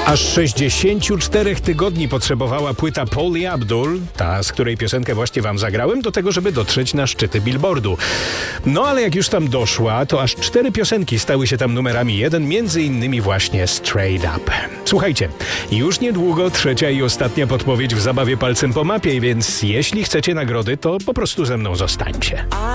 Aż 64 tygodni potrzebowała płyta Pauli Abdul, ta, z której piosenkę właśnie wam zagrałem, do tego, żeby dotrzeć na szczyty Billboardu. No ale jak już tam doszła, to aż 4 piosenki stały się tam numerami 1, między innymi właśnie Straight Up. Słuchajcie, już niedługo trzecia i ostatnia podpowiedź w zabawie palcem po mapie, więc jeśli chcecie nagrody, to po prostu ze mną zostańcie.